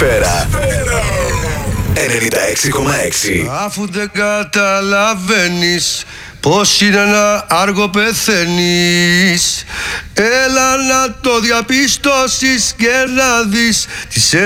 Καλησπέρα. 96,6. Αφού δεν καταλαβαίνεις πως είναι να άργο πεθαίνεις, έλα να το διαπιστώσεις και να δεις τις